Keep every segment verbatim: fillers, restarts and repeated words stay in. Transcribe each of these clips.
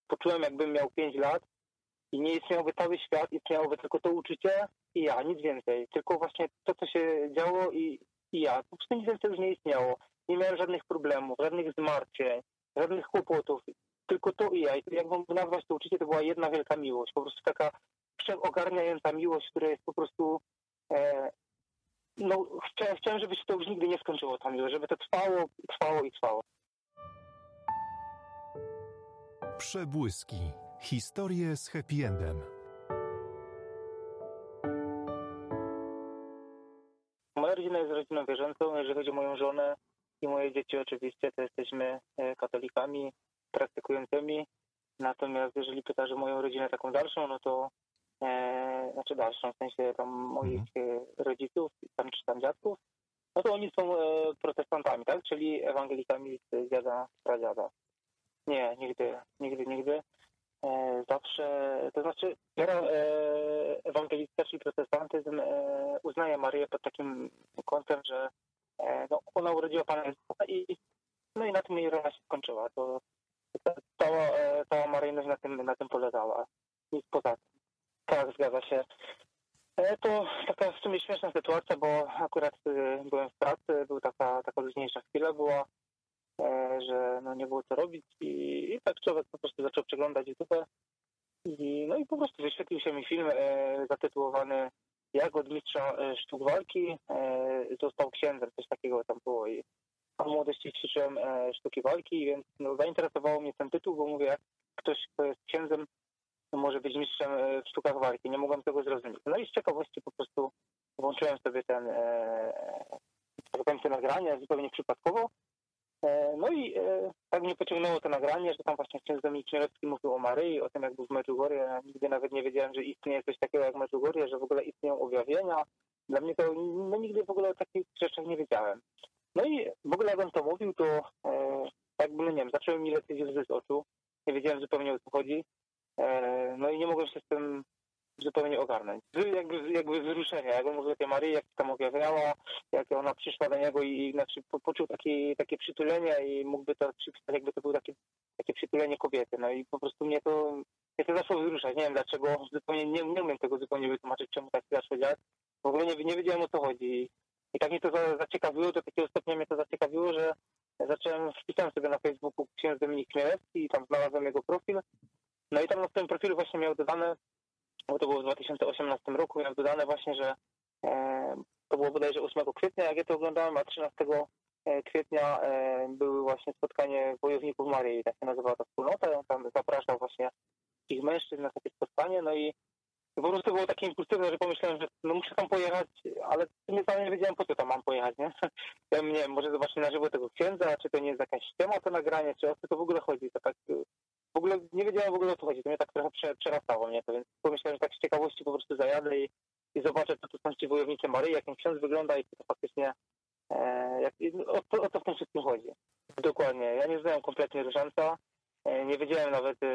poczułem, jakbym miał pięć lat i nie istniałby cały świat, istniałoby tylko to uczucie i ja, nic więcej. Tylko właśnie to, co się działo i, i ja. Po prostu nic więcej już nie istniało. Nie miałem żadnych problemów, żadnych zmartwień, żadnych kłopotów. Tylko to i ja. I jak mam nazwać to uczucie, to była jedna wielka miłość. Po prostu taka przeogarniająca miłość, która jest po prostu... E, no, chciałem, chciałem, żeby się to już nigdy nie skończyło, ta miłość, żeby to trwało, trwało i trwało. Przebłyski. Historie z happy endem. Moja rodzina jest rodziną wierzącą. Jeżeli chodzi o moją żonę i moje dzieci oczywiście, to jesteśmy katolikami praktykującymi. Natomiast jeżeli pytasz o moją rodzinę taką dalszą, no to e, znaczy dalszą, w sensie tam moich mhm. rodziców, tam czy tam dziadków, no to oni są e, protestantami, tak? Czyli ewangelikami z dziada, pradziada. Nie, nigdy, nigdy, nigdy. E, zawsze, to znaczy wiara e, ewangelicka, czyli protestantyzm e, uznaje Maryję pod takim kątem, że e, no, ona urodziła Pana Jezusa i no i na tym jej rola się skończyła. To cała, e, cała Maryjność na tym, na tym polegała. Nic poza tym. Tak, zgadza się. E, to taka w sumie śmieszna sytuacja, bo akurat e, byłem w pracy, była taka, taka luźniejsza chwila była, że no nie było co robić i, i tak człowiek po prostu zaczął przeglądać YouTube i no i po prostu wyświetlił się mi film e, zatytułowany Jak od mistrza e, sztuk walki e, został księdzem, coś takiego tam było i w młodości ćwiczyłem e, sztuki walki, więc no, zainteresowało mnie ten tytuł, bo mówię, jak ktoś, kto jest księdzem, może być mistrzem e, w sztukach walki, nie mogłem tego zrozumieć. No i z ciekawości po prostu włączyłem sobie ten e, te nagranie zupełnie przypadkowo. No i e, tak mnie pociągnęło to nagranie, że tam właśnie ksiądz Dominik Chmielewski mówił o Maryi, o tym, jak był w Medjugorje. Ja nigdy nawet nie wiedziałem, że istnieje coś takiego jak Medjugorje, że w ogóle istnieją objawienia. Dla mnie to, no nigdy w ogóle o takich rzeczach nie wiedziałem. No i w ogóle jak on to mówił, to e, jakby, no nie wiem, zaczęły mi lecieć łzy z oczu. Nie wiedziałem zupełnie, o co chodzi. E, no i nie mogłem się z tym zupełnie ogarnąć. Jakby, jakby wzruszenie, jak on mówił o tej Maryi, jak tam objawiała, jak ona przyszła do niego i, i znaczy, po, poczuł takie, takie przytulenie i mógłby to przypisać, jakby to było takie, takie przytulenie kobiety. No i po prostu mnie to, mnie to zaczęło wzruszać. Nie wiem dlaczego, zupełnie nie, nie umiem tego zupełnie wytłumaczyć, czemu tak zaczęło działać. W ogóle nie, nie wiedziałem, o co chodzi. I tak mnie to za, zaciekawiło, do takiego stopnia mnie to zaciekawiło, że zacząłem, wpisałem sobie na Facebooku ksiądz Dominik Chmielewski i tam znalazłem jego profil. No i tam na swoim profilu właśnie miał dodane, bo to było w dwa tysiące osiemnastym roku, miał dodane właśnie, że e, to było bodajże ósmego kwietnia, jak ja to oglądałem, a trzynastego kwietnia e, były właśnie spotkanie wojowników Maryi, tak się nazywała ta wspólnota, i on tam zapraszał właśnie ich mężczyzn na takie spotkanie, no i po prostu było takie impulsywne, że pomyślałem, że no muszę tam pojechać, ale nie sam nie wiedziałem, po co tam mam pojechać, nie? Ja nie wiem, może zobaczyć na żywo tego księdza, czy to nie jest jakaś ściema to nagranie, czy o co to w ogóle chodzi, to tak... W ogóle nie wiedziałem w ogóle, o co chodzi. To mnie tak trochę przerastało mnie to, więc pomyślałem, że tak z ciekawości po prostu zajadę i, i zobaczę, co tu są ci wojownicy Maryi, jak ten ksiądz wygląda i to faktycznie e, jak, o, o co w tym wszystkim chodzi. Dokładnie. Ja nie znałem kompletnie różańca. E, nie wiedziałem nawet, e,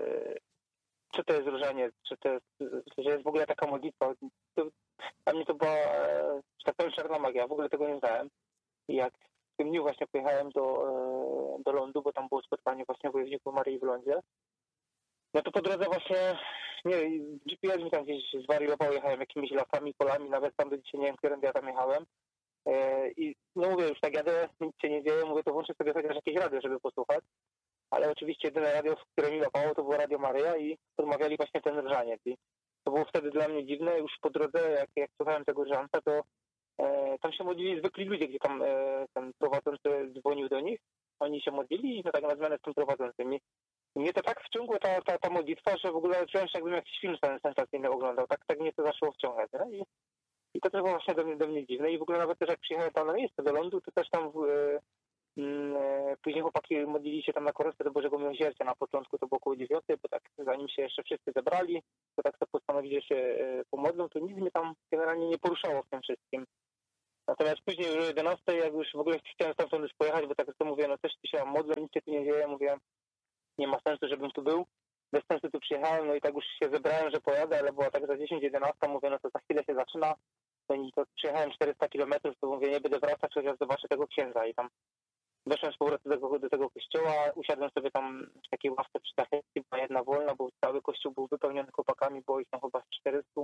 co to jest różaniec, czy to jest, że jest w ogóle taka modlitwa. To, dla mnie to była, e, że tak powiem, czarna magia. W ogóle tego nie znałem. I jak w tym dniu właśnie pojechałem do, do lądu, bo tam było spotkanie właśnie wojowników Maryi w lądzie. No to po drodze właśnie, nie G P S mi tam gdzieś zwariował, jechałem jakimiś lasami, polami, nawet tam do dzisiaj nie wiem, którym ja tam jechałem. I no mówię, już tak jadę, nic się nie dzieje, mówię, to włączę sobie chociaż jakieś radio, żeby posłuchać. Ale oczywiście jedyne radio, które mi łapało, to było Radio Maryja i odmawiali właśnie ten różaniec. I to było wtedy dla mnie dziwne, już po drodze, jak, jak słuchałem tego różańca, to E, tam się modlili zwykli ludzie, gdzie tam e, ten prowadzący dzwonił do nich. Oni się modlili i to tak na zmianę z tym prowadzącym. I mnie to tak wciągło ta, ta, ta modlitwa, że w ogóle czułem się, jakbym jakiś film sensacyjny oglądał. Tak, tak mnie to zaczęło wciągać. Nie? I, I to też było właśnie do mnie, do mnie dziwne. I w ogóle nawet też jak przyjechałem tam na miejsce do lądu, to też tam w, e, e, później chłopaki modlili się tam na korektę do Bożego Miłosierdzia. Na początku to było około dziewiątej, bo tak zanim się jeszcze wszyscy zebrali, to tak to postanowili, że się e, pomodlą, to nic mnie tam generalnie nie poruszało w tym wszystkim. Natomiast później już o jedenastej, jak już w ogóle chciałem stamtąd już pojechać, bo tak jak to mówię, no też się modlę, nic się tu nie dzieje, mówię, nie ma sensu, żebym tu był. Bez sensu tu przyjechałem, no i tak już się zebrałem, że pojadę, ale była tak za dziesięć jedenaście, mówię, no to za chwilę się zaczyna. To, to przyjechałem czterysta kilometrów, to mówię, nie będę wracać, chociaż zobaczę tego księdza i tam weszłem z powrotem do tego, do tego kościoła, usiadłem sobie tam w takiej ławce przy tachecie, była jedna wolna, bo cały kościół był wypełniony chłopakami, było ich tam chyba z czterystu.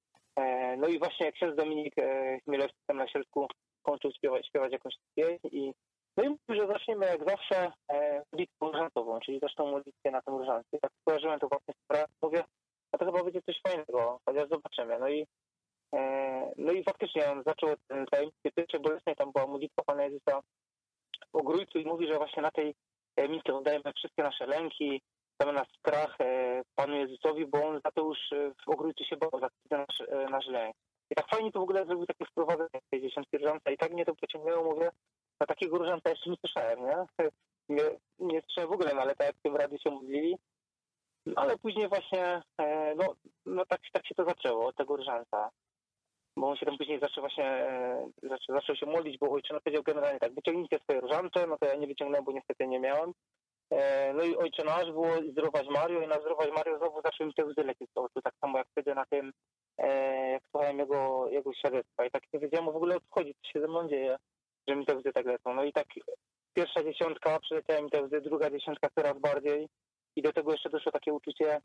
No i właśnie jak ksiądz Dominik Chmielewski tam na środku kończył śpiewać, śpiewać jakąś pieśń i no i mówił, że zaczniemy jak zawsze modlitwą różańcową, czyli zaczną modlitwę na tym różańcu. Tak skojarzyłem to właśnie z pracą, mówię, a to chyba będzie coś fajnego, chociaż zobaczymy. No i no i faktycznie on zaczął ten tajemnicy pierwszej bolesnej, tam była modlitwa Pana Jezusa w Ogrójcu i mówi, że właśnie na tej tajemnicy oddajemy wszystkie nasze lęki, damy nas strach Panu Jezusowi, bo on za to już w Ogrójcu się bał, za nasz, nasz lęk. I tak fajnie to w ogóle zrobił takie wprowadzenie tej dziesiątki różańca i tak mnie to pociągnęło, mówię, na takiego różańca jeszcze nie słyszałem, nie? Nie, nie słyszałem w ogóle, no ale tak jak w tym radiu się modlili. No, ale później właśnie, no, no tak, tak się to zaczęło, od tego różańca. Bo on się tam później zaczął właśnie, zaczął, zaczął się modlić, bo ojcze no powiedział generalnie tak, wyciągnijcie swoje różance, no to ja nie wyciągnąłem, bo niestety nie miałem. No i ojcze nasz było zdrowaś Mario i na zdrowaś Mario znowu zaczęły mi te łzy lecieć z oczu, tak samo jak wtedy na tym, jak słuchałem jego, jego świadectwa i tak nie wiedziałem w ogóle o co chodzi, co się ze mną dzieje, że mi te łzy tak lecą. No i tak pierwsza dziesiątka, przyleciała mi te łzy, druga dziesiątka coraz bardziej i do tego jeszcze doszło takie uczucie,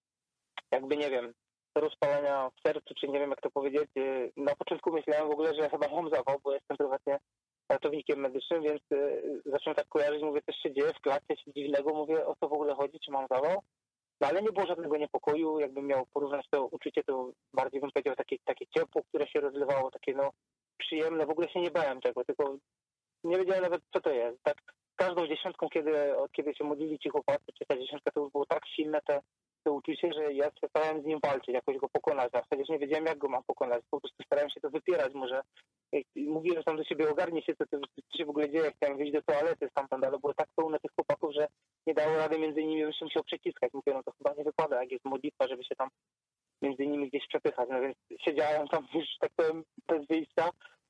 jakby nie wiem, rozpalenia w sercu, czy nie wiem jak to powiedzieć. Na początku myślałem w ogóle, że chyba mam zawał, bo jestem prywatnie ratownikiem medycznym, więc zacząłem tak kojarzyć, mówię, coś się dzieje w klasie, coś dziwnego, mówię, o co w ogóle chodzi, czy mam zawał. No ale nie było żadnego niepokoju, jakbym miał porównać to uczucie, to bardziej bym powiedział takie, takie ciepło, które się rozlewało, takie no przyjemne, w ogóle się nie bałem tego, tylko nie wiedziałem nawet co to jest. Tak każdą dziesiątką, kiedy, kiedy się modlili ci chłopacy, czy ta dziesiątka, to było tak silne te to uczucie, że ja starałem z nim walczyć, jakoś go pokonać, a przecież nie wiedziałem, jak go mam pokonać, po prostu starałem się to wypierać, może mówiłem tam do siebie, ogarnij się, co, co się w ogóle dzieje, chciałem wyjść do toalety stamtąd, ale było tak pełne tych chłopaków, że nie dało rady między nimi, bym się musiał przeciskać, mówię, no to chyba nie wypada, jak jest modlitwa, żeby się tam między nimi gdzieś przepychać, no więc siedziałem tam już, tak powiem, bez wyjścia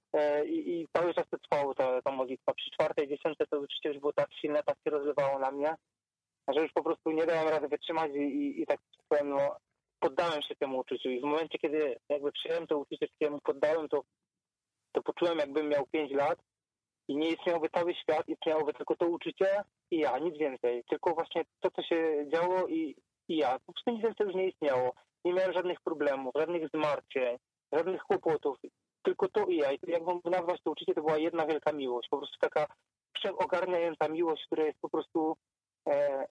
i, i cały czas to trwało ta, ta modlitwa. Przy czwartej, dziesiątej to uczucie już było tak silne, tak się rozlewało na mnie, że już po prostu nie dałem rady wytrzymać i, i, i tak powiem, no, poddałem się temu uczuciu i w momencie, kiedy jakby przyjąłem to uczucie, któremu poddałem, to, to poczułem, jakbym miał pięć lat i nie istniałby cały świat, istniałoby tylko to uczucie i ja, nic więcej, tylko właśnie to, co się działo i, i ja, po prostu nic więcej już nie istniało, nie miałem żadnych problemów, żadnych zmartwień, żadnych kłopotów, tylko to i ja i jak mam nazwać to uczucie, to była jedna wielka miłość, po prostu taka przeogarniająca miłość, która jest po prostu e,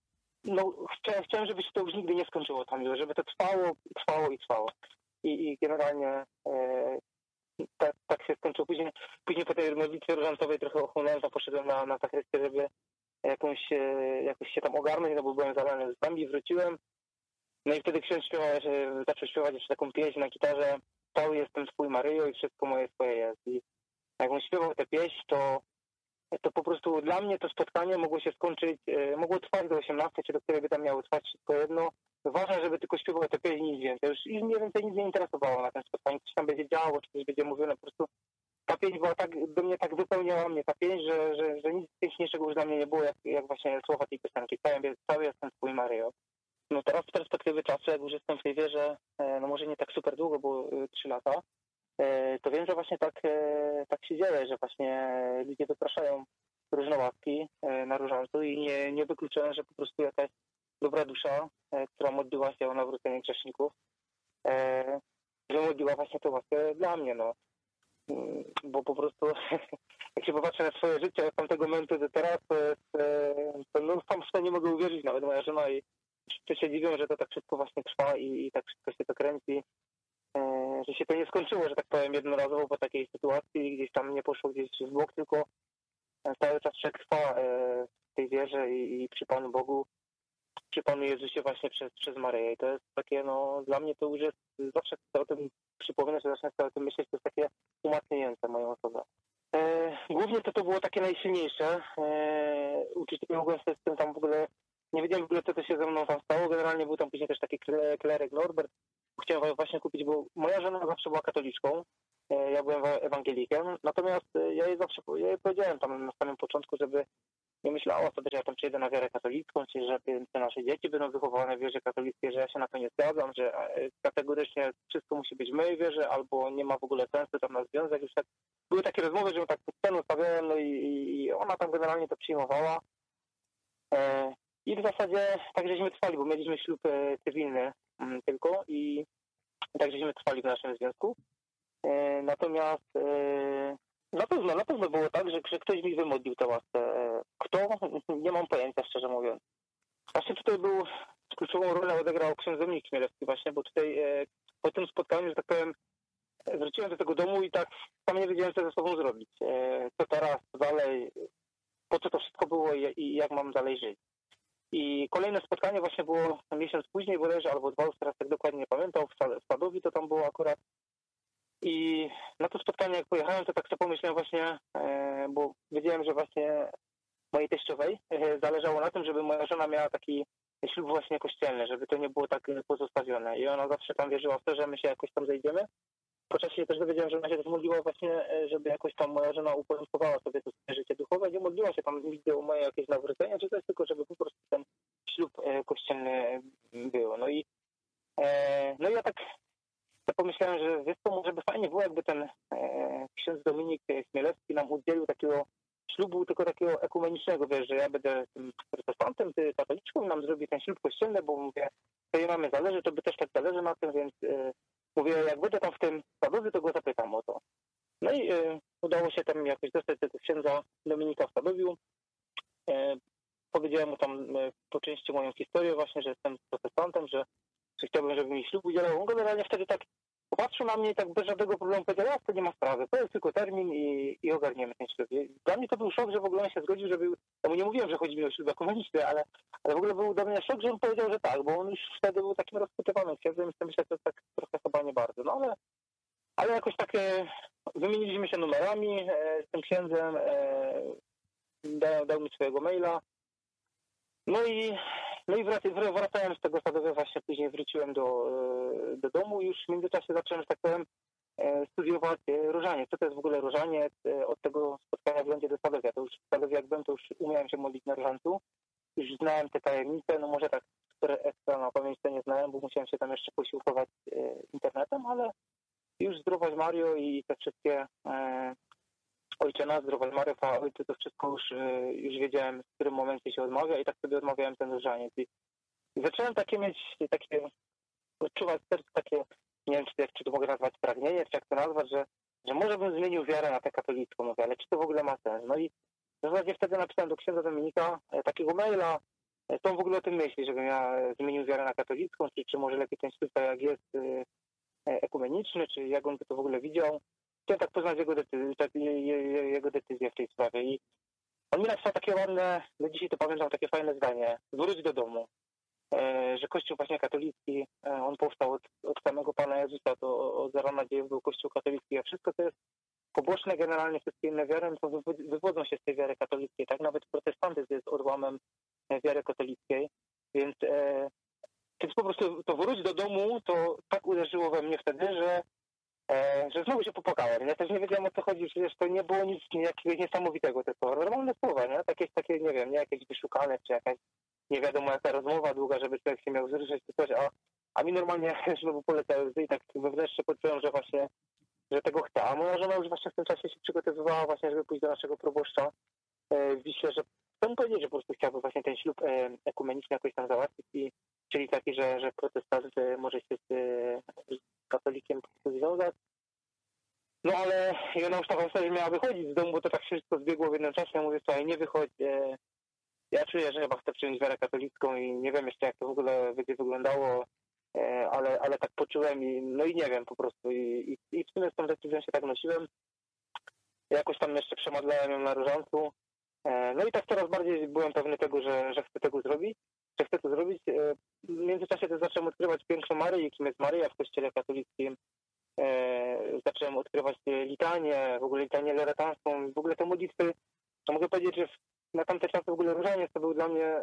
no, chciałem, chciałem, żeby się to już nigdy nie skończyło tam, żeby to trwało, trwało i trwało. I, i generalnie e, tak, tak się skończyło. Później, później po tej modlitwie różańcowej trochę ochłonąłem, tam poszedłem na, na zachrystię, żeby jakąś, e, jakoś się tam ogarnąć, no bo byłem zalany z nami, wróciłem. No i wtedy ksiądz śpiewał, że zaczął śpiewać jeszcze taką pieśń na gitarze, cały jestem twój Maryjo i wszystko moje swoje jest. I jak on śpiewał tę pieśń, to to po prostu dla mnie to spotkanie mogło się skończyć, e, mogło trwać do osiemnastej, czy do której by tam miało trwać wszystko jedno. Ważne, żeby tylko śpiewał te pieśni, nic więcej. Już ich mniej więcej nic nie interesowało na tym spotkaniu, coś tam będzie działo, czy coś będzie mówione, po prostu ta pieśń była tak, do mnie tak wypełniała mnie ta pieśń, że, że, że nic piękniejszego już dla mnie nie było, jak, jak właśnie słowa tej piosenki. Cały, cały jestem twój Maryjo. No teraz z perspektywy czasu, jak już jestem w tej wierze, e, no może nie tak super długo, bo trzy lata, to wiem, że właśnie tak, tak się dzieje, że właśnie ludzie wypraszają różne łaski na różańcu i nie, nie wykluczają, że po prostu jakaś dobra dusza, która modliła się o nawrócenie grzeszników, że modliła właśnie tę łaskę dla mnie, no. Bo po prostu jak się popatrzę na swoje życie od tamtego momentu do teraz, to, jest, to no, sam w to nie mogę uwierzyć, nawet moja żona i wszyscy się dziwią, że to tak wszystko właśnie trwa i, i tak wszystko się to kręci. Że się to nie skończyło, że tak powiem, jednorazowo po takiej sytuacji, gdzieś tam nie poszło gdzieś w bok, tylko cały czas przetrwa w tej wierze i, i przy Panu Bogu, przy Panu Jezusie właśnie przez, przez Maryję. I to jest takie, no dla mnie to już jest, zawsze chcę o tym przypominać, że zacznę o tym myśleć, to jest takie umacniające moją osobę. E, głównie to to było takie najsilniejsze. E, uczucie mogłem sobie z tym tam w ogóle, nie wiedziałem w ogóle, co to się ze mną tam stało. Generalnie był tam później też taki klerek Norbert. Chciałem właśnie kupić, bo moja żona zawsze była katoliczką, ja byłem ewangelikiem, natomiast ja jej zawsze ja jej powiedziałem tam na samym początku, żeby nie myślała sobie, że ja tam przejdę na wiarę katolicką, czy że te nasze dzieci będą wychowane w wierze katolickiej, że ja się na to nie zgadzam, że kategorycznie wszystko musi być w mojej wierze, albo nie ma w ogóle sensu tam na związek. Już tak, były takie rozmowy, że ją tak pod sceną stawiałem, no i, i ona tam generalnie to przyjmowała. I w zasadzie tak żeśmy trwali, bo mieliśmy ślub cywilny tylko i tak żeśmy trwali w naszym związku. Natomiast na pewno, na pewno było tak, że, że ktoś mi wymodlił tę łaskę. Kto? Nie mam pojęcia, szczerze mówiąc. Właśnie tutaj był, kluczową rolę odegrał ksiądz Dominik Chmielewski właśnie, bo tutaj po tym spotkaniu, że tak powiem, wróciłem do tego domu i tak sam nie wiedziałem, co ze sobą zrobić. Co teraz, co dalej, po co to wszystko było i jak mam dalej żyć. I kolejne spotkanie właśnie było miesiąc później bodajże, albo dwa, już teraz tak dokładnie nie pamiętam, w Sadowi to tam było akurat. I na to spotkanie jak pojechałem, to tak sobie pomyślałem właśnie, bo wiedziałem, że właśnie mojej teściowej zależało na tym, żeby moja żona miała taki ślub właśnie kościelny, żeby to nie było tak pozostawione. I ona zawsze tam wierzyła w to, że my się jakoś tam zejdziemy. Po czasie też dowiedziałem, że ona się też modliła właśnie, żeby jakoś tam moja żona uporządkowała sobie to swoje życie duchowe. Nie modliła się tam nigdy o moje jakieś nawrócenie, czy coś, tylko żeby po prostu ten ślub kościelny był. No i, no i ja tak pomyślałem, że wiesz co, może by fajnie było, jakby ten ksiądz Dominik Chmielewski nam udzielił takiego ślubu, tylko takiego ekumenicznego, wiesz, że ja będę tym protestantem, ty katoliczką i nam zrobi ten ślub kościelny, bo mówię, to jej mamy zależy, to by też tak zależy na tym, więc mówię, jak będę tam w tym Sadowie, to go zapytam o to. No i y, udało się tam jakoś dostać do księdza Dominika w Sadowiu. Y, powiedziałem mu tam y, po części moją historię właśnie, że jestem protestantem, że, że chciałbym, żeby mi ślub udzielał. On generalnie wtedy tak popatrzył na mnie i tak bez żadnego problemu powiedział, ja to nie ma sprawy, to jest tylko termin i, i ogarniemy ten ślub. Dla mnie to był szok, że w ogóle on się zgodził, żeby... Ja mu nie mówiłem, że chodzi mi o ślub ekumeniczny, ale, ale w ogóle był dla mnie szok, że on powiedział, że tak, bo on już wtedy był takim rozpytywanym księdzem i myślę, że to tak trochę chyba nie bardzo. No ale, ale jakoś tak e, wymieniliśmy się numerami e, z tym księdzem, e, dał, dał mi swojego maila. No i, no i wracałem z tego Sadowia, właśnie później wróciłem do, do domu i już w międzyczasie zacząłem, że tak powiem, studiować różaniec. Co to jest w ogóle różaniec? Od tego spotkania w lądzie do Sadowia. To już w Sadowie jak byłem, to już umiałem się modlić na różańcu. Już znałem te tajemnice, no może tak, które ekstra na pamięć to nie znałem, bo musiałem się tam jeszcze posiłkować internetem, ale już zdrowaś Mario i te wszystkie e, Ojcze Nasz, zdrowaś Mario, Chwała Ojcu, to wszystko już, e, już wiedziałem, w którym momencie się odmawia i tak sobie odmawiałem ten różaniec. I, i zacząłem takie mieć, takie, odczuwać serce takie, nie wiem, czy, jak, czy to mogę nazwać pragnienie, czy jak to nazwać, że, że może bym zmienił wiarę na tę katolicką, mówię, ale czy to w ogóle ma sens? No i w zasadzie wtedy napisałem do księdza Dominika e, takiego maila, e, co on w ogóle o tym myśli, żebym ja zmienił wiarę na katolicką, czy, czy może lepiej ten ślub tak jak jest, e, ekumeniczny, czy jak on by to w ogóle widział. Chciałem tak poznać jego, decyzję, tak, jego decyzję w tej sprawie. I on mi napisał takie ładne, do dzisiaj to pamiętam, takie fajne zdanie. Wróć do domu. E, że Kościół właśnie katolicki, e, on powstał od, od samego Pana Jezusa, to od zarana dziejów był Kościół katolicki, a wszystko to jest poboczne generalnie, wszystkie inne wiary, to wywodzą się z tej wiary katolickiej. Tak nawet protestantyzm jest odłamem wiary katolickiej. Więc e, Więc po prostu to wróć do domu, to tak uderzyło we mnie wtedy, że, e, że znowu się popłakałem. Ja też nie wiedziałem, o co chodzi, przecież to nie było nic jakiegoś niesamowitego, te słowa. Normalne słowa, nie? Takie, takie, nie wiem, nie jakieś wyszukane, czy jakaś nie wiadomo jaka rozmowa długa, żeby człowiek się miał wzruszyć, czy coś, a, a mi normalnie znowu poleciały łzy i tak wewnętrznie poczułem, że właśnie, że tego chcę. A moja żona już właśnie w tym czasie się przygotowywała właśnie, żeby pójść do naszego proboszcza e, w Wiśle, że chcę mu powiedzieć, że po prostu chciałby właśnie ten ślub e, ekumeniczny jakoś tam załatwić i czyli taki, że, że protestant może się z, z katolikiem związać. No ale i ona już tak wtedy miała wychodzić z domu, bo to tak wszystko zbiegło w jednym czasie. Ja mówię, słuchaj, nie wychodź. E, ja czuję, że chyba chcę przyjąć wiarę katolicką i nie wiem jeszcze, jak to w ogóle będzie wyglądało, e, ale, ale tak poczułem i no i nie wiem po prostu. I, i, i w sumie z tą decyzją się tak nosiłem. Jakoś tam jeszcze przemadlałem ją na różańcu. E, no i tak coraz bardziej byłem pewny tego, że, że chcę tego zrobić. Że chcę to zrobić. W międzyczasie też zacząłem odkrywać piękno Maryi, kim jest Maryja w kościele katolickim. E, zacząłem odkrywać litanię, w ogóle litanię loretanską, w ogóle te modlitwy. To mogę powiedzieć, że na tamte czasy w ogóle różaniec to był dla mnie,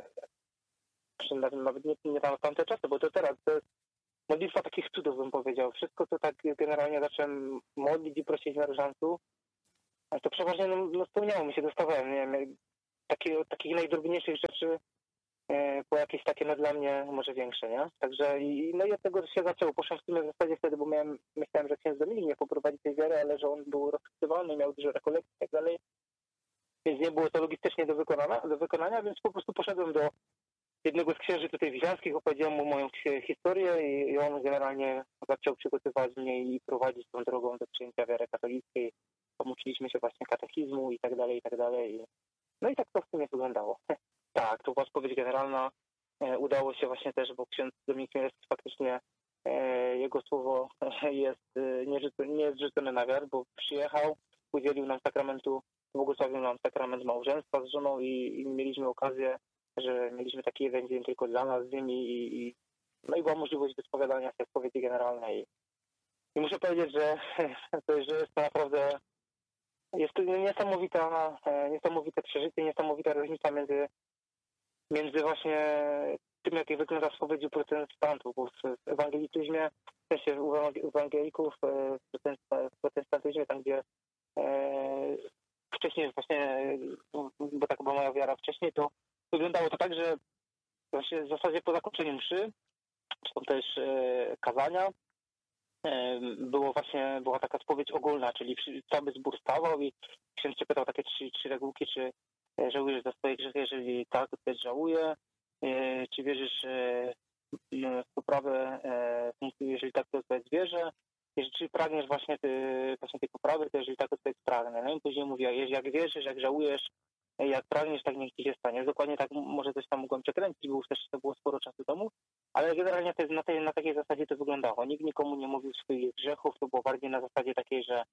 nawet nie, nie na tamte czasy, bo to teraz, to jest modlitwa takich cudów, bym powiedział. Wszystko, co tak generalnie zacząłem modlić i prosić na różańcu, to przeważnie no, no, spełniało mi się, dostawałem, nie wiem, takie, takich najdrobniejszych rzeczy po jakieś takie no dla mnie może większe, nie? Także i, no i od tego się zaczęło. Poszłem w sumie w zasadzie wtedy, bo miałem, myślałem, że ksiądz Dominik nie poprowadzi tej wiary, ale że on był rozchwytywany, miał dużo rekolekcji i tak dalej. Więc nie było to logistycznie do wykonania, do wykonania, więc po prostu poszedłem do jednego z księży tutaj wiślańskich, opowiedziałem mu moją historię i, i on generalnie zaczął przygotować mnie i prowadzić tą drogą do przyjęcia wiary katolickiej. Pomuczyliśmy się właśnie katechizmu i tak dalej, i tak dalej. No i tak to w sumie wyglądało. Tak, to była spowiedź generalna. E, udało się właśnie też, bo ksiądz Dominik Chmielewski faktycznie e, jego słowo jest e, nie jest rzucone na wiarę, bo przyjechał, udzielił nam sakramentu, błogosławił nam sakrament małżeństwa z żoną i, i mieliśmy okazję, że mieliśmy taki jeden dzień tylko dla nas z nimi i, i no i była możliwość wyspowiadania się spowiedzi generalnej. I muszę powiedzieć, że, że jest to naprawdę jest to niesamowita, niesamowite przeżycie, niesamowita różnica między między właśnie tym, jak wygląda w spowiedzi protestantów, bo w ewangelicyzmie, w sensie u ewangelików, w protestantyzmie, tam gdzie e, wcześniej właśnie, bo tak była moja wiara wcześniej, to wyglądało to tak, że właśnie w zasadzie po zakończeniu mszy, czy tam też e, kazania, e, było właśnie, była taka spowiedź ogólna, czyli cały zbór stawał i ksiądz się pytał takie trzy, trzy regułki, czy żałujesz za swoje grzechy, jeżeli tak, to też żałuję. Czy wierzysz w poprawę funkcji, jeżeli tak, to odpowiedz wierzę. Czy pragniesz właśnie, ty, właśnie tej poprawy, to jeżeli tak, to odpowiedz pragnę. No i później mówię, jak wierzysz, jak żałujesz, jak pragniesz, tak niech ci się stanie. Dokładnie tak, może coś tam mogłem przekręcić, bo już też to było sporo czasu temu, ale generalnie to, na, tej, na takiej zasadzie to wyglądało. Nikt nikomu nie mówił swoich grzechów, to było bardziej na zasadzie takiej, że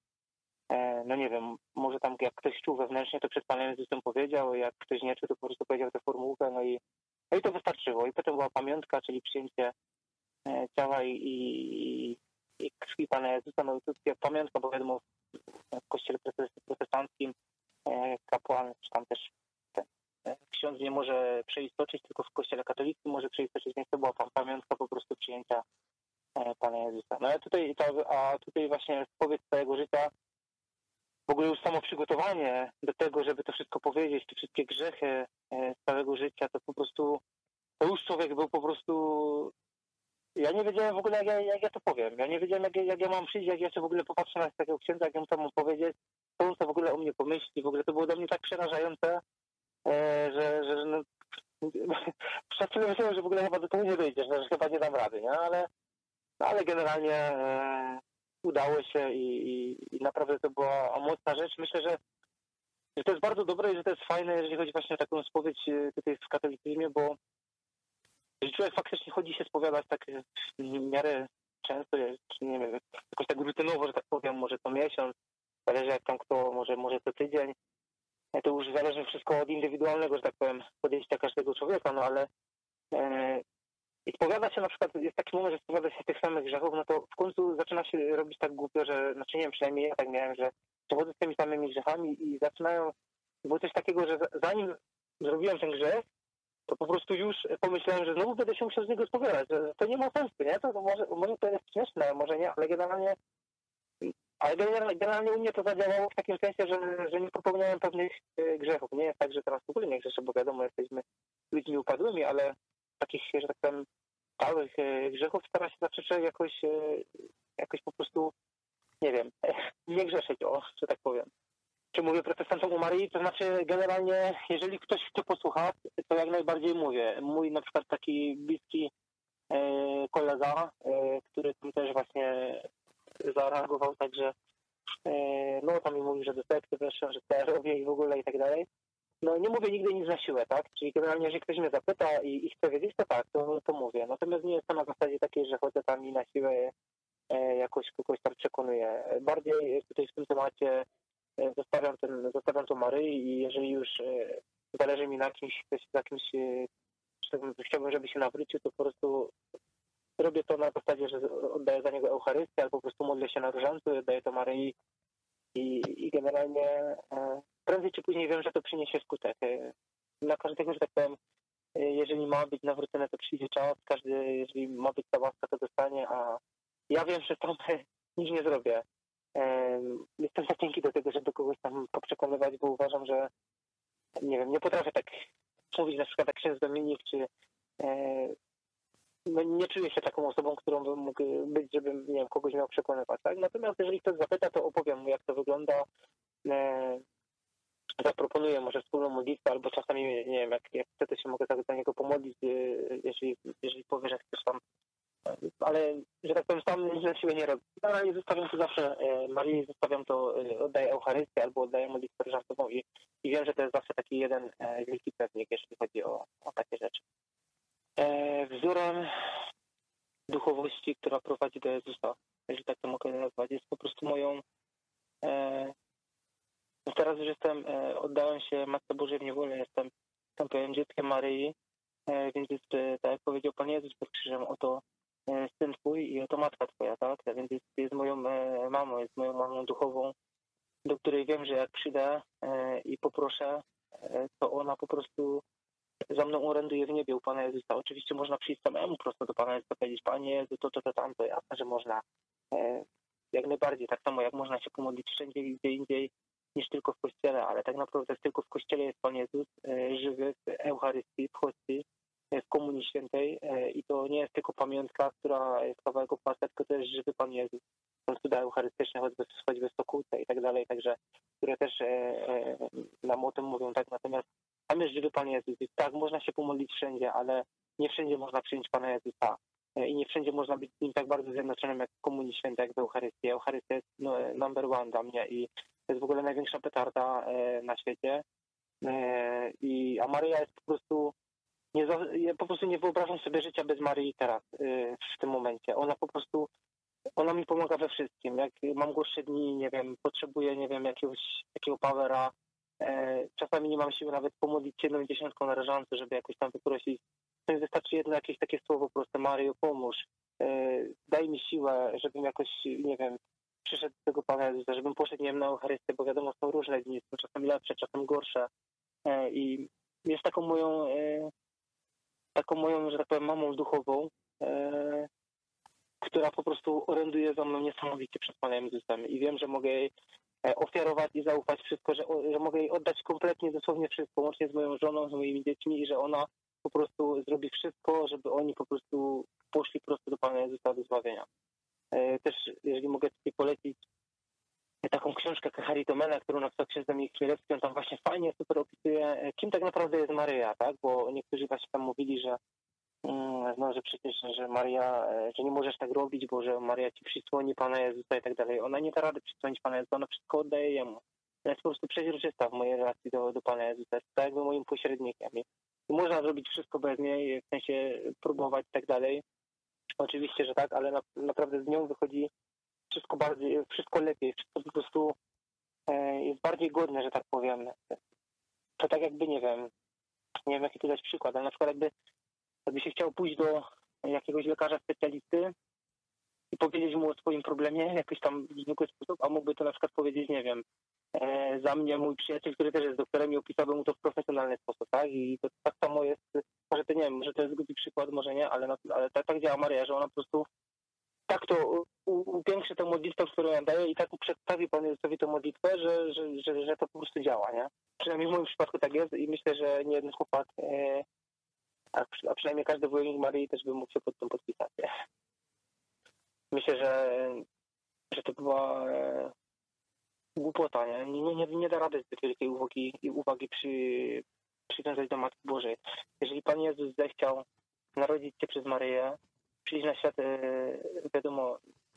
no nie wiem, może tam jak ktoś czuł wewnętrznie, to przed Panem Jezusem powiedział, jak ktoś nie czuł, to po prostu powiedział tę formułkę, no i, no i to wystarczyło. I potem była pamiątka, czyli przyjęcie ciała i, i, i krwi Pana Jezusa, no i tu pamiątka, bo wiadomo, w kościele protestanckim kapłan, czy tam też ten ksiądz nie może przeistoczyć, tylko w kościele katolickim może przeistoczyć, więc to była pamiątka po prostu przyjęcia Pana Jezusa. No ale tutaj, a tutaj właśnie spowiedź całego życia, w ogóle już samo przygotowanie do tego, żeby to wszystko powiedzieć, te wszystkie grzechy z całego życia, to po prostu, to już człowiek był po prostu, ja nie wiedziałem w ogóle, jak ja, jak ja to powiem. Ja nie wiedziałem, jak, jak ja mam przyjść, jak ja się w ogóle popatrzę na takiego księdza, jak ja mu to mam powiedzieć, co on to w ogóle o mnie pomyśli. W ogóle to było dla mnie tak przerażające, że, że no, przez chwilę myślałem, że w ogóle chyba do tego nie dojdziesz, że chyba nie dam rady, nie? Ale, no, ale generalnie e, udało się i, i, i naprawdę to była mocna rzecz. Myślę, że, że to jest bardzo dobre i że to jest fajne, jeżeli chodzi właśnie o taką spowiedź tutaj w katolicyzmie, bo że człowiek faktycznie chodzi się spowiadać tak w miarę często, czy nie wiem, jakoś tak rutynowo, że tak powiem, może co miesiąc, zależy jak tam kto, może, może co tydzień. To już zależy wszystko od indywidualnego, że tak powiem, podejścia każdego człowieka, no ale e, i spowiada się na przykład, jest taki moment, że spowiada się tych samych grzechów, no to w końcu zaczyna się robić tak głupio, że, znaczy nie wiem, przynajmniej ja tak miałem, że przechodzę z tymi samymi grzechami i zaczynają, było coś takiego, że zanim zrobiłem ten grzech, to po prostu już pomyślałem, że znowu będę się musiał z niego spowiadać, że to nie ma sensu, nie? To, to może, może to jest śmieszne, może nie, ale generalnie ale generalnie u mnie to zadziałało w takim sensie, że, że nie popełniałem pewnych grzechów. Nie jest tak, że teraz w ogóle nie grzeszę, bo wiadomo, jesteśmy ludźmi upadłymi, ale takich, że tak powiem, stałych grzechów stara się zawsze jakoś, jakoś po prostu, nie wiem, nie grzeszyć, o, że tak powiem. Czy mówię protestantom o Maryi? To znaczy generalnie, jeżeli ktoś chce posłuchać, to jak najbardziej mówię. Mój na przykład taki bliski kolega, który tam też właśnie zareagował tak, że no tam mi mówił, że do sekty weszłem, że to ja robię i w ogóle i tak dalej. No nie mówię nigdy nic na siłę, tak? Czyli generalnie, jeżeli ktoś mnie zapyta i, i chce wiedzieć, to tak, to, to mówię. Natomiast nie jest to na zasadzie takiej, że chodzę tam i na siłę e, jakoś kogoś tam przekonuję. Bardziej tutaj w tym temacie e, zostawiam, ten, zostawiam to Maryi i jeżeli już e, zależy mi na kimś, na kimś e, chciałbym, żeby się nawrócił, to po prostu robię to na zasadzie, że oddaję za niego Eucharystię albo po prostu modlę się na różańcu, oddaję to Maryi i, i generalnie e, prędzej czy później wiem, że to przyniesie skutek. E, na każdego, że tak powiem, e, jeżeli ma być nawrócone, to przyjdzie czas, każdy, jeżeli ma być ta łaska, to dostanie, a ja wiem, że tam nic nie zrobię. E, jestem za cienki do tego, żeby kogoś tam poprzekonywać, bo uważam, że nie wiem, nie potrafię tak mówić na przykład jak ksiądz Dominik, czy e, no nie czuję się taką osobą, którą bym mógł być, żebym, nie wiem, kogoś miał przekonywać, tak? Natomiast jeżeli ktoś zapyta, to opowiem mu, jak to wygląda, e, zaproponuję może wspólną modlitwę, albo czasami, nie wiem, jak, jak chcę, to się mogę tak za niego pomodlić, e, jeżeli, jeżeli powie, że chcesz tam, ale, że tak powiem, sam nic na siłę nie robię. Ale zostawiam to zawsze e, Marii, zostawiam to, e, oddaję Eucharystię albo oddaję modlitwę różańcową i, i wiem, że to jest zawsze taki jeden e, wielki pewnik, jeśli chodzi o, o takie rzeczy. E, wzorem duchowości, która prowadzi do Jezusa, jeżeli tak to mogę nazwać, jest po prostu moją... E, no teraz już jestem, e, oddałem się Matce Bożej w niewolę, jestem, tam powiem, dzieckiem Maryi, e, więc jest, e, tak jak powiedział Pan Jezus pod krzyżem, oto e, syn Twój i oto matka Twoja, tak? Więc jest, jest moją e, mamą, jest moją mamą duchową, do której wiem, że jak przyjdę e, i poproszę, e, to ona po prostu za mną oręduje w niebie u Pana Jezusa. Oczywiście można przyjść samemu prosto do Pana Jezusa, powiedzieć: Panie Jezu, to, to, to, tamto. Jasne, że można. E, jak najbardziej, tak samo jak można się pomodlić wszędzie, gdzie indziej, niż tylko w Kościele, ale tak naprawdę tylko w Kościele jest Pan Jezus, e, żywy w Eucharystii, w hostii, e, w Komunii Świętej e, i to nie jest tylko pamiątka, która jest kawałek opłata, tylko to jest żywy Pan Jezus. Są cuda eucharystyczne, choćby, choćby w Sokółce i tak dalej, także, które też e, e, nam o tym mówią, tak, natomiast tam jest żywy Pan Jezus. I tak, można się pomodlić wszędzie, ale nie wszędzie można przyjąć Pana Jezusa. I nie wszędzie można być z Nim tak bardzo zjednoczonym jak w Komunii Świętej, jak w Eucharystii. Eucharystia jest no, number one dla mnie i to jest w ogóle największa petarda e, na świecie. E, i, a Maryja jest po prostu... Nie, ja po prostu nie wyobrażam sobie życia bez Maryi teraz, e, w tym momencie. Ona po prostu... Ona mi pomaga we wszystkim. Jak mam gorsze dni, nie wiem, potrzebuję, nie wiem, jakiegoś takiego powera. E, czasami nie mam siły nawet pomodlić się jedną dziesiątką na rażance, żeby jakoś tam wyprosić. To mi wystarczy jedno jakieś takie słowo proste: Maryjo, pomóż. E, daj mi siłę, żebym jakoś, nie wiem, przyszedł do tego Pana Jezusa, żebym poszedł, nie wiem, na Eucharystię, bo wiadomo, są różne dni, są czasem lepsze, czasem gorsze. E, I jest taką moją, e, taką moją, że tak powiem, mamą duchową, e, która po prostu oręduje za mną niesamowicie przed Panem Jezusem i wiem, że mogę jej ofiarować i zaufać wszystko, że, że mogę jej oddać kompletnie, dosłownie wszystko, łącznie z moją żoną, z moimi dziećmi i że ona po prostu zrobi wszystko, żeby oni po prostu poszli prosto do Pana Jezusa, do zbawienia. Też, jeżeli mogę tutaj polecić taką książkę Charitomena, którą napisał ksiądz Dominik Chmielewski, on tam właśnie fajnie, super opisuje, kim tak naprawdę jest Maryja, tak? Bo niektórzy właśnie tam mówili, że no, że przecież, że Maria, że nie możesz tak robić, bo że Maria ci przysłoni Pana Jezusa i tak dalej. Ona nie da rady przysłonić Pana Jezusa, ona wszystko oddaje Jemu. Ona jest po prostu przeźroczysta w mojej relacji do, do Pana Jezusa. Jest tak jakby moim pośrednikiem. I można zrobić wszystko bez niej, w sensie próbować i tak dalej. Oczywiście, że tak, ale na, naprawdę z nią wychodzi wszystko bardziej, wszystko lepiej. Wszystko po prostu e, jest bardziej godne, że tak powiem. To tak jakby, nie wiem, nie wiem jaki tu dać przykład, ale na przykład jakby Jakby się chciał pójść do jakiegoś lekarza specjalisty i powiedzieć mu o swoim problemie w jakiś tam zwykły sposób, a mógłby to na przykład powiedzieć, nie wiem, e, za mnie mój przyjaciel, który też jest doktorem, i opisałby mu to w profesjonalny sposób, tak? I to tak samo jest, może to nie wiem, może to jest głupi przykład, może nie, ale, ale tak, tak działa Maryja, że ona po prostu tak to upiększy tę modlitwę, którą ja daję, i tak przedstawi Panu Jezusowi tę modlitwę, że, że, że, że to po prostu działa, nie? Przynajmniej w moim przypadku tak jest i myślę, że nie jeden chłopak, e, a, a przynajmniej każdy wojownik Maryi też by mógł się pod tym podpisać. Myślę, że, że to była e, głupota, nie? Nie, nie? nie da rady zbyt wielkiej uwagi, uwagi przy, przywiązać do Matki Bożej. Jeżeli Pan Jezus zechciał narodzić się przez Maryję, przyjść na świat, e, wiadomo,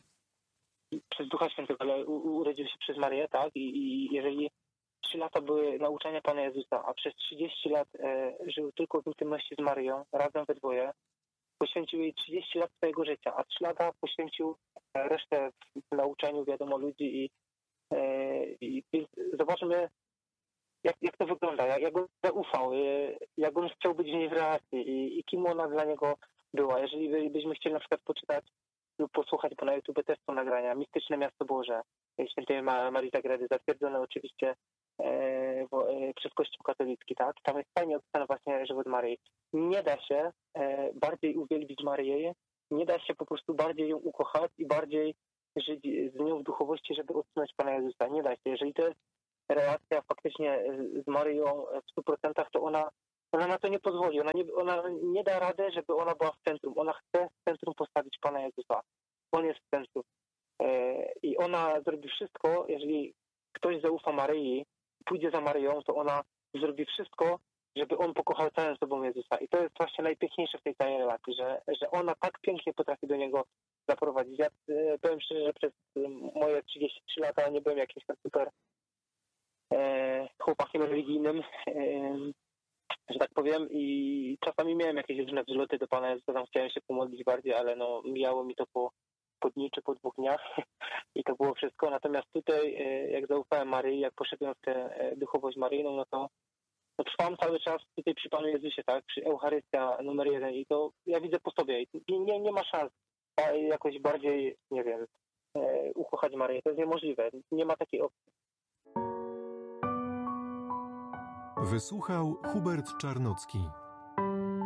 przez Ducha Świętego, ale u, urodził się przez Maryję, tak? I, i jeżeli trzy lata były nauczania Pana Jezusa, a przez trzydzieści lat e, żył tylko w intymności z Maryją, razem we dwoje, poświęcił jej trzydzieści lat swojego życia, a trzy lata poświęcił resztę w nauczaniu, wiadomo, ludzi i, e, i zobaczmy, jak, jak to wygląda, jak, jak on zaufał, e, jak on chciał być w niej w relacji i, i kim ona dla niego była. Jeżeli by, byśmy chcieli na przykład poczytać lub posłuchać, bo na YouTube też są nagrania, Mistyczne Miasto Boże, świętej Marii Zagredy, zatwierdzone oczywiście e, bo, e, przez Kościół katolicki, tak? Tam jest fajnie opisany właśnie żywot Maryi. Nie da się e, bardziej uwielbić Maryję, nie da się po prostu bardziej ją ukochać i bardziej żyć z nią w duchowości, żeby odsunąć Pana Jezusa. Nie da się. Jeżeli to jest relacja faktycznie z Maryją w stu procentach, to ona, ona na to nie pozwoli. Ona nie, ona nie da rady, żeby ona była w centrum. Ona chce w centrum postawić Pana Jezusa. On jest w centrum. I ona zrobi wszystko, jeżeli ktoś zaufa Maryi, pójdzie za Maryją, to ona zrobi wszystko, żeby on pokochał całym sobą Jezusa. I to jest właśnie najpiękniejsze w tej całej relacji, że, że ona tak pięknie potrafi do Niego zaprowadzić. Ja powiem szczerze, że przez moje trzydzieści trzy lata nie byłem jakimś tak super e, chłopakiem religijnym, e, że tak powiem, i czasami miałem jakieś różne wzloty do Pana Jezusa, tam chciałem się pomodlić bardziej, ale no mijało mi to po, po dniu czy po dwóch dniach i to było wszystko. Natomiast tutaj, e, jak zaufałem Maryi, jak poszedłem w tę e, duchowość maryjną, no to no trwam cały czas tutaj przy Panu Jezusie, tak? Przy Eucharystia numer jeden i to ja widzę po sobie i nie, nie ma szans jakoś bardziej, nie wiem, e, ukochać Maryję. To jest niemożliwe. Nie ma takiej opcji. Wysłuchał Hubert Czarnocki.